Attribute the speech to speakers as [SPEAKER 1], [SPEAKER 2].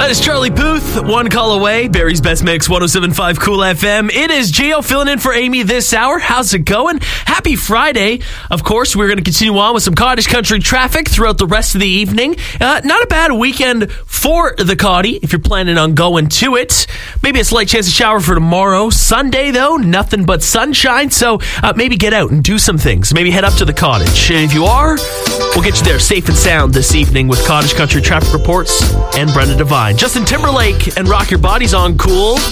[SPEAKER 1] That is Charlie Puth, One Call Away, Barry's Best Mix, 107.5 Cool FM. It is Gio filling in for Amy this hour. How's it going? Happy Friday. Of course, we're going to continue on with some cottage country traffic throughout the rest of the evening. Not a bad weekend for the Cotty if you're planning on going to it. Maybe a slight chance of shower for tomorrow. Sunday, though, nothing but sunshine. So maybe get out and do some things. Maybe head up to the cottage. And if you are, we'll get you there safe and sound this evening with cottage country traffic reports and Brenda Devine. Justin Timberlake and Rock Your Body's on Cool.